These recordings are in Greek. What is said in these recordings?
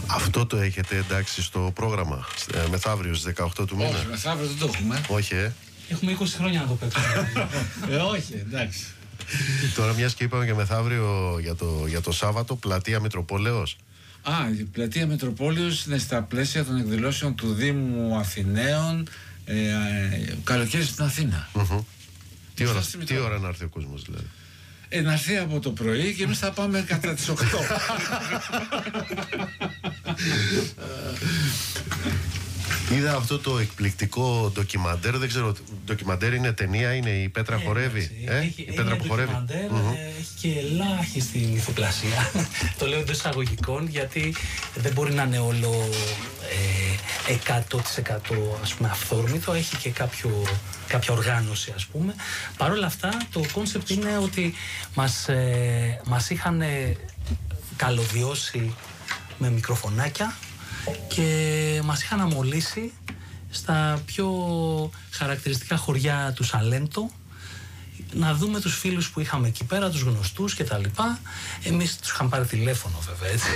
Αυτό το έχετε εντάξει στο πρόγραμμα μεθαύριο στις 18 του μήνα? Όχι, μεθαύριο δεν το έχουμε. Όχι, Έχουμε 20 χρόνια να το παίξουμε. Όχι, εντάξει. Τώρα μιας και είπαμε και μεθαύριο για το Σάββατο, πλατεία Μητροπόλεως. Η πλατεία Μητροπόλεως είναι στα πλαίσια των εκδηλώσεων του Δήμου Αθηναίων, καλοκαίρι στην Αθήνα. Τι ώρα να έρθει ο κόσμος δηλαδή? Να έρθει από το πρωί και εμείς θα πάμε κατά τις 8. Είδα αυτό το εκπληκτικό ντοκιμαντέρ. Δεν ξέρω, ντοκιμαντέρ είναι ταινία, είναι η Πέτρα χορεύει. Η Πέτρα που χορεύει. Έχει και ελάχιστη λιθοπλασία. Το λέω εντός εισαγωγικών, γιατί δεν μπορεί να είναι όλο 100% ας πούμε αυθόρμητο. Έχει και κάποια οργάνωση, ας πούμε. Παρ' όλα αυτά, το κόνσεπτ είναι ότι μας είχαν καλωδιώσει με μικροφωνάκια και μας είχαν αμολύσει στα πιο χαρακτηριστικά χωριά του Σαλέντο να δούμε τους φίλους που είχαμε εκεί πέρα, τους γνωστούς και τα λοιπά. Εμείς τους είχαμε πάρει τηλέφωνο βέβαια, έτσι.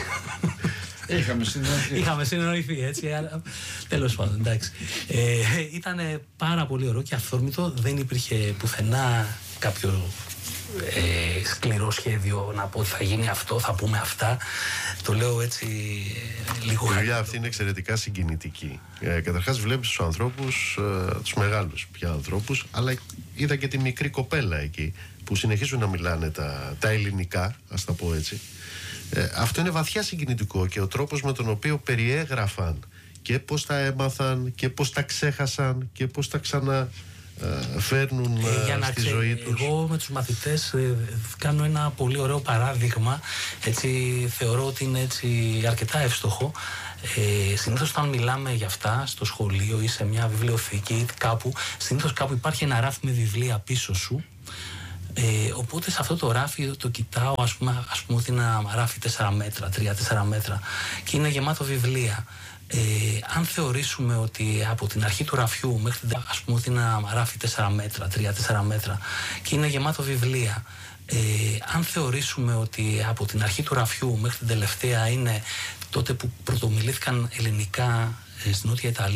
Είχαμε συνεννοηθεί, έτσι. Τέλος πάντων, εντάξει. Ήταν πάρα πολύ ωραίο και αυθόρμητο. Δεν υπήρχε πουθενά κάποιο σκληρό σχέδιο να πω ότι θα γίνει αυτό, θα πούμε αυτά. Το λέω έτσι λίγο. Η δουλειά αυτή είναι εξαιρετικά συγκινητική. Καταρχάς βλέπεις τους ανθρώπους, τους μεγάλους πια ανθρώπους, αλλά είδα και τη μικρή κοπέλα εκεί που συνεχίζουν να μιλάνε τα ελληνικά, ας τα πω έτσι. Αυτό είναι βαθιά συγκινητικό, και ο τρόπος με τον οποίο περιέγραφαν και πώς τα έμαθαν και πώς τα ξέχασαν και πώς τα ξαναφέρνουν στη ζωή τους. Εγώ με τους μαθητές κάνω ένα πολύ ωραίο παράδειγμα, έτσι, θεωρώ ότι είναι έτσι αρκετά εύστοχο. Συνήθως όταν μιλάμε για αυτά στο σχολείο ή σε μια βιβλιοθήκη ή κάπου, συνήθως κάπου υπάρχει ένα ράφι με βιβλία πίσω σου. Οπότε σε αυτό το ράφι το κοιτάω, ας πούμε ότι είναι ένα ράφι 4 μέτρα, 3-4 μέτρα και είναι γεμάτο βιβλία. Αν θεωρήσουμε ότι από την αρχή του ραφιού μέχρι την, ας πούμε ότι είναι ένα ράφι 4 μέτρα, 3-4 μέτρα και είναι γεμάτο βιβλία, αν θεωρήσουμε ότι από την αρχή του ραφιού μέχρι την τελευταία είναι τότε που πρωτομιλήθηκαν ελληνικά στην Νότια Ιταλία,